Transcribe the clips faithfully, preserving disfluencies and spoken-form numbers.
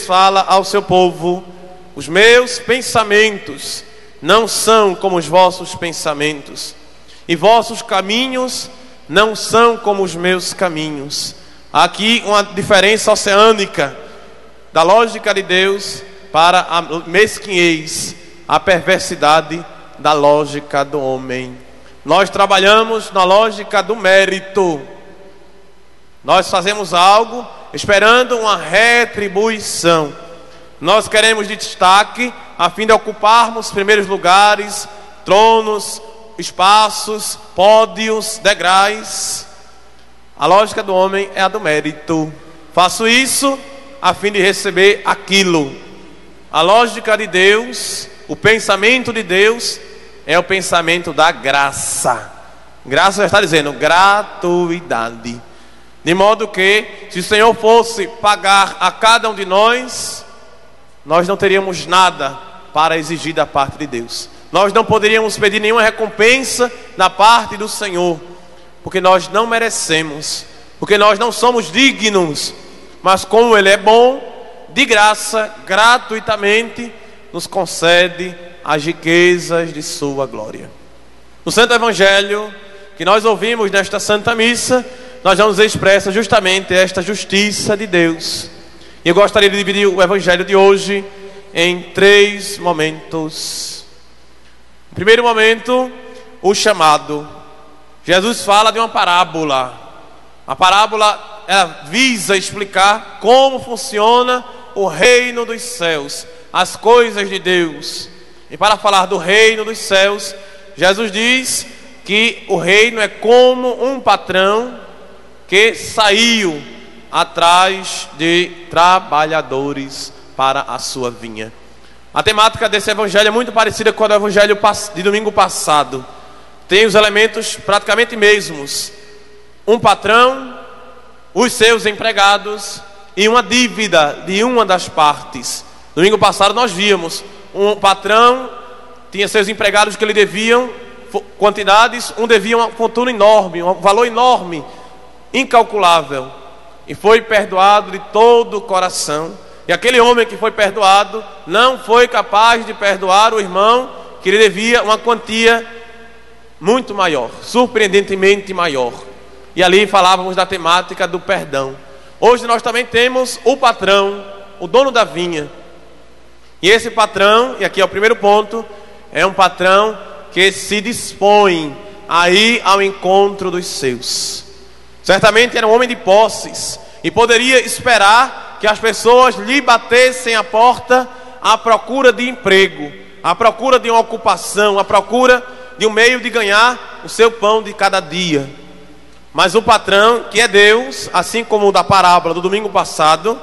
fala ao seu povo: os meus pensamentos não são como os vossos pensamentos, e vossos caminhos não são como os meus caminhos. Há aqui uma diferença oceânica da lógica de Deus para a mesquinhez, a perversidade da lógica do homem. Nós trabalhamos na lógica do mérito. Nós fazemos algo esperando uma retribuição. Nós queremos destaque a fim de ocuparmos primeiros lugares, tronos, espaços, pódios, degraus. A lógica do homem é a do mérito. Faço isso a fim de receber aquilo. A lógica de Deus, o pensamento de Deus é o pensamento da graça. Graça já está dizendo gratuidade. De modo que, se o Senhor fosse pagar a cada um de nós, nós não teríamos nada para exigir da parte de Deus. Nós não poderíamos pedir nenhuma recompensa da parte do Senhor, porque nós não merecemos, porque nós não somos dignos. Mas como Ele é bom, de graça, gratuitamente, nos concede as riquezas de sua glória. No Santo Evangelho que nós ouvimos nesta Santa Missa, nós já nos expressa justamente esta justiça de Deus. E eu gostaria de dividir o Evangelho de hoje em três momentos. No primeiro momento, o chamado. Jesus fala de uma parábola. A parábola, ela visa explicar como funciona o reino dos céus, as coisas de Deus. E para falar do reino dos céus, Jesus diz que o reino é como um patrão que saiu atrás de trabalhadores para a sua vinha. A temática desse evangelho é muito parecida com a do evangelho de domingo passado. Tem os elementos praticamente mesmos: um patrão, os seus empregados e uma dívida de uma das partes. Domingo passado nós víamos um patrão tinha seus empregados que lhe deviam quantidades, um devia uma fortuna enorme, um valor enorme, incalculável, e foi perdoado de todo o coração. E aquele homem que foi perdoado não foi capaz de perdoar o irmão que lhe devia uma quantia muito maior, surpreendentemente maior. E ali falávamos da temática do perdão. Hoje nós também temos o patrão, o dono da vinha. E esse patrão, e aqui é o primeiro ponto, é um patrão que se dispõe a ir ao encontro dos seus. Certamente era um homem de posses e poderia esperar que as pessoas lhe batessem a porta à procura de emprego, à procura de uma ocupação, à procura de um meio de ganhar o seu pão de cada dia. Mas o patrão, que é Deus, assim como o da parábola do domingo passado,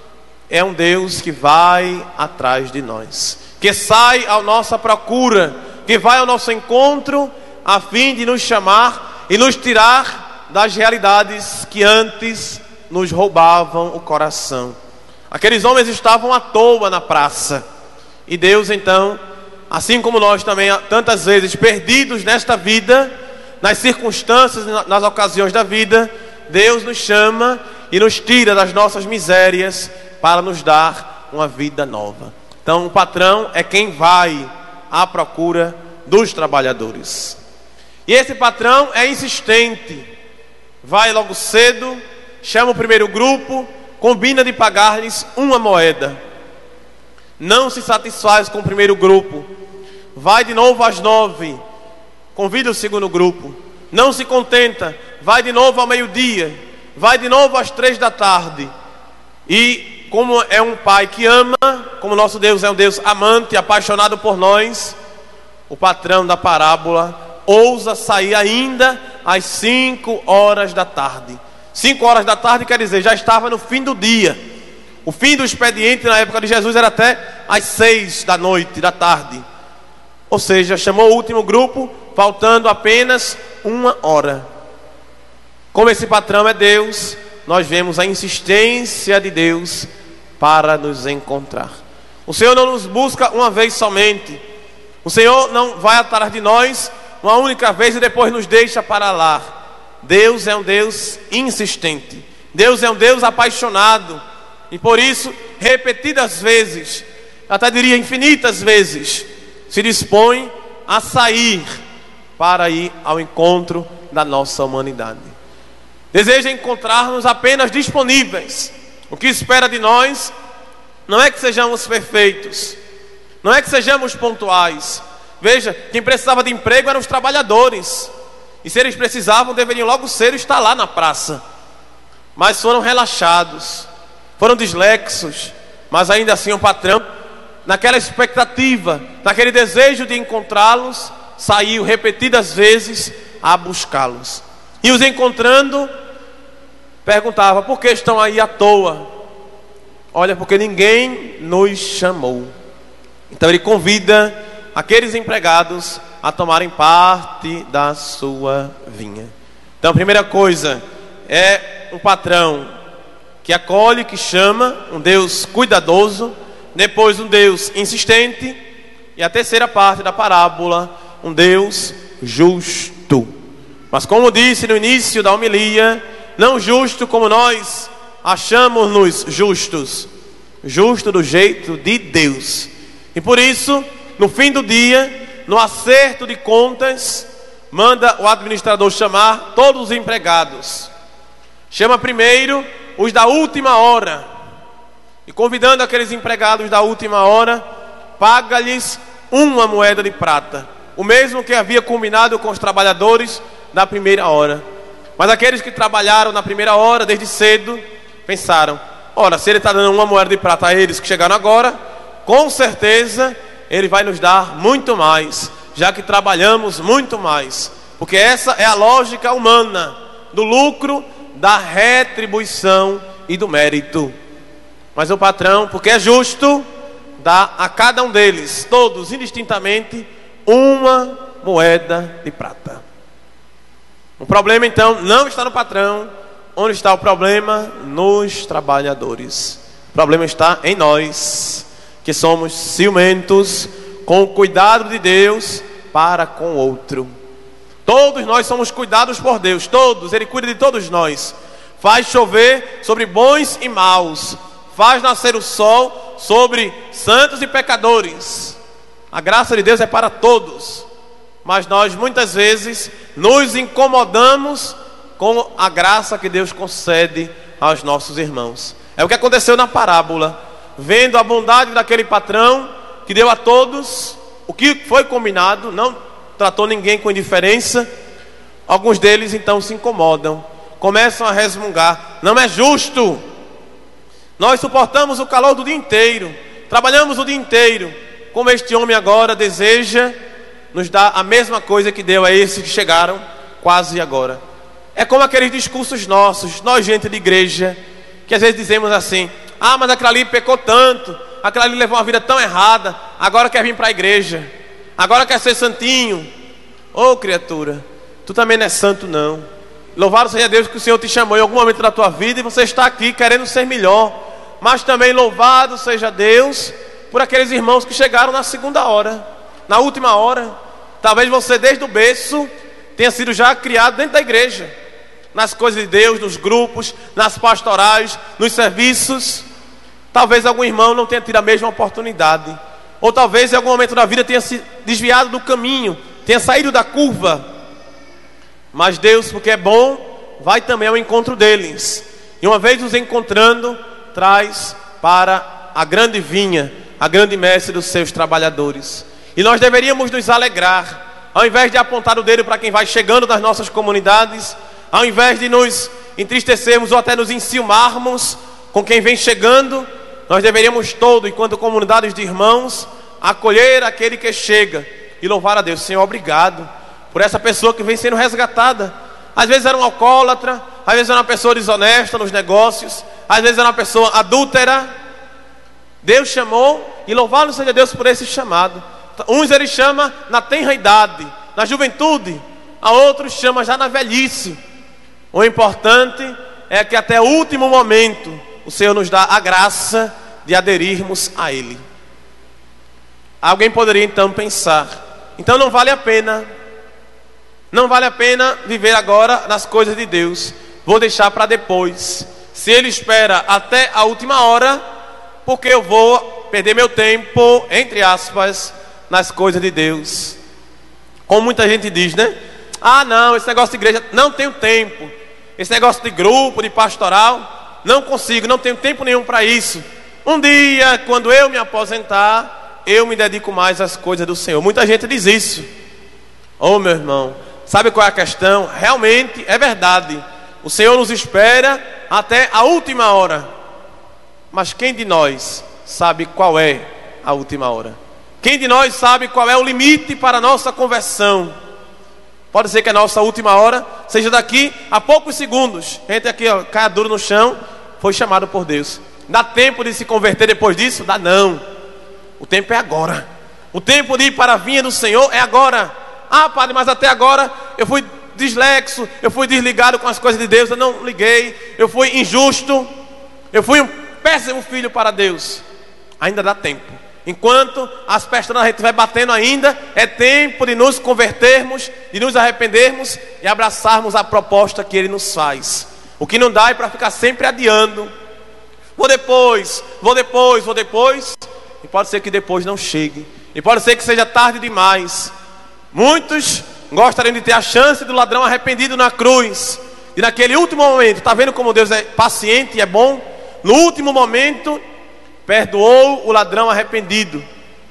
é um Deus que vai atrás de nós, que sai à nossa procura, que vai ao nosso encontro a fim de nos chamar e nos tirar das realidades que antes nos roubavam o coração. Aqueles homens estavam à toa na praça, e Deus então, assim como nós também tantas vezes perdidos nesta vida, nas circunstâncias, nas ocasiões da vida, Deus nos chama e nos tira das nossas misérias para nos dar uma vida nova. Então o patrão é quem vai à procura dos trabalhadores. E esse patrão é insistente, vai logo cedo, chama o primeiro grupo, combina de pagar-lhes uma moeda. Não se satisfaz com o primeiro grupo, vai de novo às nove, convida o segundo grupo. Não se contenta, vai de novo ao meio-dia, vai de novo às três da tarde. E como é um pai que ama, como nosso Deus é um Deus amante, apaixonado por nós, o patrão da parábola ousa sair ainda às cinco horas da tarde. Cinco horas da tarde quer dizer, já estava no fim do dia. O fim do expediente na época de Jesus era até às seis da noite, da tarde. Ou seja, chamou o último grupo, faltando apenas uma hora. Como esse patrão é Deus, nós vemos a insistência de Deus para nos encontrar. O Senhor não nos busca uma vez somente. O Senhor não vai atrás de nós uma única vez e depois nos deixa para lá. Deus é um Deus insistente. Deus é um Deus apaixonado. E por isso, repetidas vezes, até diria infinitas vezes, se dispõe a sair para ir ao encontro da nossa humanidade. Deseja encontrar-nos apenas disponíveis. O que espera de nós não é que sejamos perfeitos, não é que sejamos pontuais. Veja, quem precisava de emprego eram os trabalhadores, e se eles precisavam, deveriam logo ser estar lá na praça. Mas foram relaxados, foram dislexos, mas ainda assim o patrão, naquela expectativa, naquele desejo de encontrá-los, saiu repetidas vezes a buscá-los. E os encontrando, perguntava: por que estão aí à toa? Olha, porque ninguém nos chamou. Então ele convida aqueles empregados a tomarem parte da sua vinha. Então a primeira coisa é um patrão que acolhe, que chama, um Deus cuidadoso. Depois um Deus insistente. E a terceira parte da parábola, um Deus justo. Mas como disse no início da homilia, não justo como nós achamos-nos justos, justo do jeito de Deus. E por isso, no fim do dia, no acerto de contas, manda o administrador chamar todos os empregados. Chama primeiro os da última hora, e convidando aqueles empregados da última hora, paga-lhes uma moeda de prata, o mesmo que havia combinado com os trabalhadores da primeira hora. Mas aqueles que trabalharam na primeira hora, desde cedo, pensaram: ora, se ele está dando uma moeda de prata a eles que chegaram agora, com certeza ele vai nos dar muito mais, já que trabalhamos muito mais. Porque essa é a lógica humana do lucro, da retribuição e do mérito. Mas o patrão, porque é justo, dá a cada um deles, todos indistintamente, uma moeda de prata. O problema então não está no patrão. Onde está o problema? Nos trabalhadores. O problema está em nós, que somos ciumentos com o cuidado de Deus para com o outro. Todos nós somos cuidados por Deus, todos, Ele cuida de todos nós. Faz chover sobre bons e maus, faz nascer o sol sobre santos e pecadores. A graça de Deus é para todos, mas nós muitas vezes nos incomodamos com a graça que Deus concede aos nossos irmãos. É o que aconteceu na parábola. Vendo a bondade daquele patrão que deu a todos o que foi combinado, não tratou ninguém com indiferença, alguns deles então se incomodam, começam a resmungar: não é justo, nós suportamos o calor do dia inteiro, trabalhamos o dia inteiro, como este homem agora deseja nos dar a mesma coisa que deu a esses que chegaram quase agora. É como aqueles discursos nossos, nós gente de igreja, que às vezes dizemos assim: ah, mas aquela ali pecou tanto, aquela ali levou uma vida tão errada, agora quer vir para a igreja, agora quer ser santinho. Ô criatura, tu também não é santo não. Louvado seja Deus que o Senhor te chamou em algum momento da tua vida e você está aqui querendo ser melhor. Mas também louvado seja Deus por aqueles irmãos que chegaram na segunda hora, na última hora. Talvez você desde o berço tenha sido já criado dentro da igreja, nas coisas de Deus, nos grupos, nas pastorais, nos serviços. Talvez algum irmão não tenha tido a mesma oportunidade, ou talvez em algum momento da vida tenha se desviado do caminho, tenha saído da curva. Mas Deus, porque é bom, vai também ao encontro deles, e uma vez nos encontrando, traz para a grande vinha, a grande messe dos seus trabalhadores. E nós deveríamos nos alegrar, ao invés de apontar o dedo para quem vai chegando nas nossas comunidades, ao invés de nos entristecermos ou até nos enciumarmos com quem vem chegando, nós deveríamos todos, enquanto comunidades de irmãos, acolher aquele que chega e louvar a Deus. Senhor, obrigado por essa pessoa que vem sendo resgatada. Às vezes era um alcoólatra, às vezes era uma pessoa desonesta nos negócios, às vezes era uma pessoa adúltera. Deus chamou, e louvado seja Deus por esse chamado. Uns Ele chama na tenra idade, na juventude, a outros chama já na velhice. O importante é que até o último momento o Senhor nos dá a graça de aderirmos a Ele. Alguém poderia então pensar: então não vale a pena, não vale a pena viver agora nas coisas de Deus, vou deixar para depois. Se ele espera até a última hora, porque eu vou perder meu tempo, entre aspas, nas coisas de Deus. Como muita gente diz, né? Ah, não, esse negócio de igreja, não tenho tempo. Esse negócio de grupo, de pastoral, não consigo, não tenho tempo nenhum para isso. Um dia, quando eu me aposentar, eu me dedico mais às coisas do Senhor. Muita gente diz isso. Oh, meu irmão, sabe qual é a questão? Realmente é verdade. O Senhor nos espera até a última hora. Mas quem de nós sabe qual é a última hora? Quem de nós sabe qual é o limite para a nossa conversão? Pode ser que a nossa última hora seja daqui a poucos segundos. A gente aqui, ó, cai duro no chão, foi chamado por Deus. Dá tempo de se converter depois disso? Dá não. O tempo é agora. O tempo de ir para a vinha do Senhor é agora. Ah, padre, mas até agora eu fui dislexo, eu fui desligado com as coisas de Deus, eu não liguei, eu fui injusto, eu fui um péssimo filho para Deus. Ainda dá tempo. Enquanto as pestanas a gente vai batendo ainda, é tempo de nos convertermos, de nos arrependermos e abraçarmos a proposta que Ele nos faz. O que não dá é para ficar sempre adiando. Vou depois, vou depois, vou depois. E pode ser que depois não chegue. E pode ser que seja tarde demais. Muitos gostariam de ter a chance do ladrão arrependido na cruz. E naquele último momento, está vendo como Deus é paciente e é bom? No último momento, perdoou o ladrão arrependido.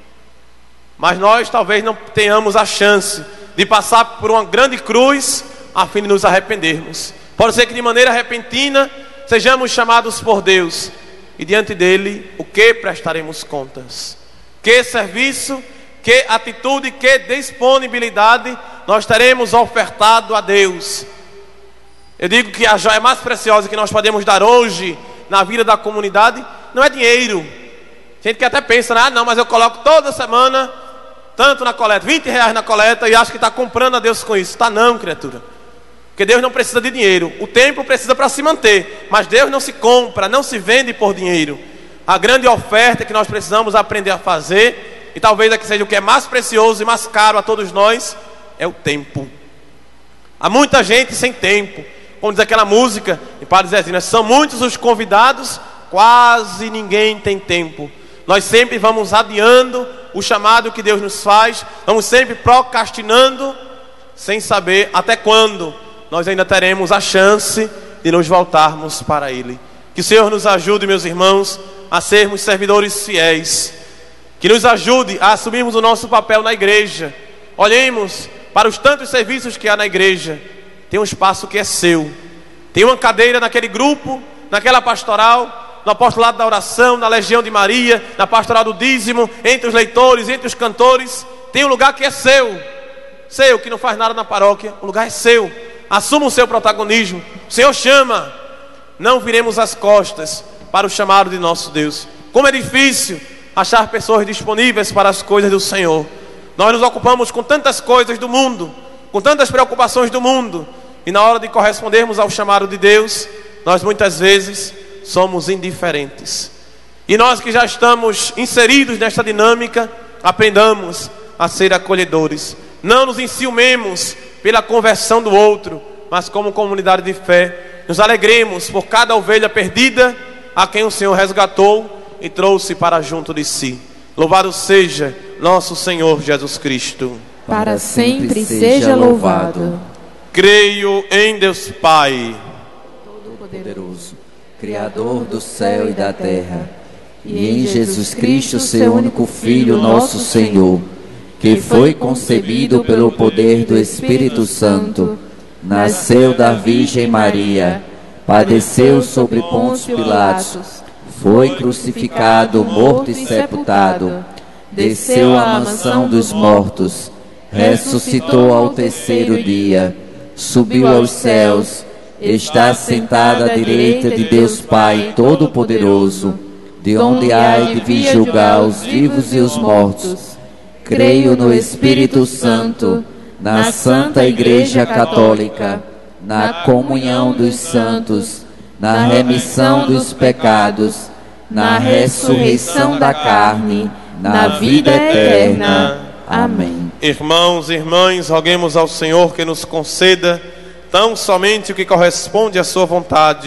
Mas nós talvez não tenhamos a chance de passar por uma grande cruz a fim de nos arrependermos. Pode ser que de maneira repentina sejamos chamados por Deus e diante dele o que prestaremos contas? Que serviço, que atitude, que disponibilidade nós teremos ofertado a Deus? Eu digo que a joia mais preciosa que nós podemos dar hoje na vida da comunidade não é dinheiro. Gente que até pensa, ah não, mas eu coloco toda semana tanto na coleta, vinte reais na coleta, e acho que está comprando a Deus com isso. Está não, criatura. Porque Deus não precisa de dinheiro. O templo precisa para se manter, mas Deus não se compra, não se vende por dinheiro. A grande oferta que nós precisamos aprender a fazer, e talvez aqui seja o que é mais precioso e mais caro a todos nós, é o tempo. Há muita gente sem tempo. Como diz aquela música de Padre Zezinho, são muitos os convidados, quase ninguém tem tempo. Nós sempre vamos adiando o chamado que Deus nos faz, vamos sempre procrastinando, sem saber até quando nós ainda teremos a chance de nos voltarmos para Ele. Que o Senhor nos ajude, meus irmãos, a sermos servidores fiéis. Que nos ajude a assumirmos o nosso papel na igreja. Olhemos para os tantos serviços que há na igreja. Tem um espaço que é seu. Tem uma cadeira naquele grupo, naquela pastoral, no apostolado da oração, na Legião de Maria, na pastoral do dízimo, entre os leitores, entre os cantores. Tem um lugar que é seu. Seu, que não faz nada na paróquia. O lugar é seu. Assuma o seu protagonismo. O Senhor chama. Não viremos as costas para o chamado de nosso Deus. Como é difícil achar pessoas disponíveis para as coisas do Senhor. Nós nos ocupamos com tantas coisas do mundo, com tantas preocupações do mundo, e na hora de correspondermos ao chamado de Deus, nós muitas vezes somos indiferentes. E nós que já estamos inseridos nesta dinâmica, aprendamos a ser acolhedores. Não nos enciumemos pela conversão do outro, mas como comunidade de fé, nos alegremos por cada ovelha perdida a quem o Senhor resgatou e trouxe para junto de si. Louvado seja nosso Senhor Jesus Cristo. Para sempre seja louvado. Creio em Deus Pai Todo-Poderoso, Criador do céu e da terra, e em Jesus Cristo, seu único Filho, nosso Senhor, que foi concebido pelo poder do Espírito Santo, nasceu da Virgem Maria, padeceu sobre Pôncio Pilatos, foi crucificado, morto e sepultado, desceu à mansão dos mortos, ressuscitou ao terceiro dia, subiu aos céus, está sentado à direita de Deus Pai Todo-Poderoso, de onde há de vir julgar os vivos e os mortos. Creio no Espírito Santo, na Santa Igreja Católica, na comunhão dos santos, na remissão dos pecados, na ressurreição da carne, na vida eterna. Amém. Irmãos e irmãs, roguemos ao Senhor que nos conceda tão somente o que corresponde à sua vontade,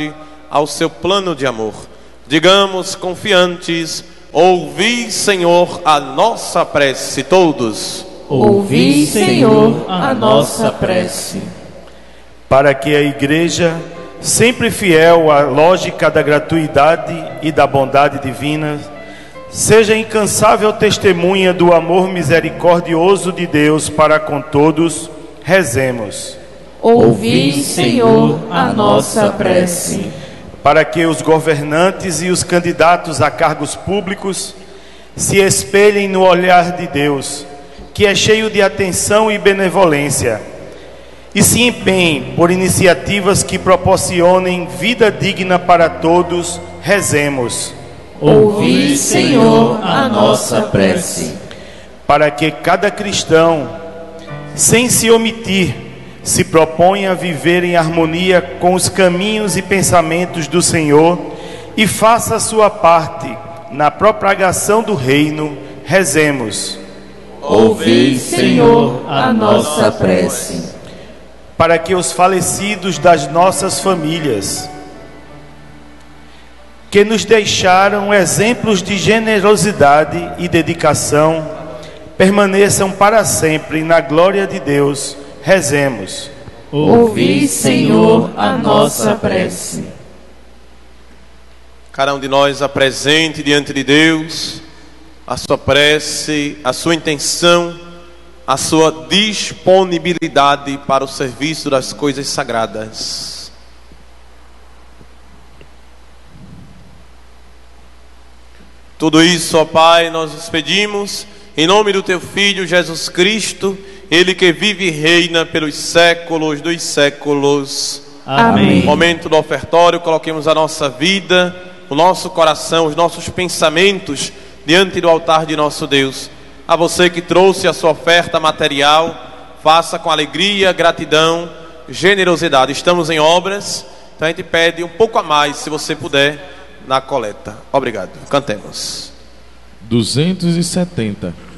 ao seu plano de amor. Digamos confiantes: ouvi, Senhor, a nossa prece. Todos. Ouvi, Senhor, a nossa prece. Para que a Igreja, sempre fiel à lógica da gratuidade e da bondade divina, seja incansável testemunha do amor misericordioso de Deus para com todos, rezemos. Ouvi, Senhor, a nossa prece. Para que os governantes e os candidatos a cargos públicos se espelhem no olhar de Deus, que é cheio de atenção e benevolência, e se empenhem por iniciativas que proporcionem vida digna para todos, rezemos. Ouvi, Senhor, a nossa prece. Para que cada cristão, sem se omitir, se proponha a viver em harmonia com os caminhos e pensamentos do Senhor e faça a sua parte na propagação do reino, rezemos. Ouvi, Senhor, a nossa prece. Para que os falecidos das nossas famílias, que nos deixaram exemplos de generosidade e dedicação, permaneçam para sempre na glória de Deus, rezemos. Ouvi, Senhor, a nossa prece. Cada um de nós apresente diante de Deus a sua prece, a sua intenção, a sua disponibilidade para o serviço das coisas sagradas. Tudo isso, ó Pai, nós nos pedimos em nome do Teu Filho Jesus Cristo, Ele que vive e reina pelos séculos dos séculos. Amém. Momento do ofertório, coloquemos a nossa vida, o nosso coração, os nossos pensamentos diante do altar de nosso Deus. A você que trouxe a sua oferta material, faça com alegria, gratidão, generosidade. Estamos em obras, então a gente pede um pouco a mais, se você puder, na coleta. Obrigado. Cantemos. duzentos e setenta.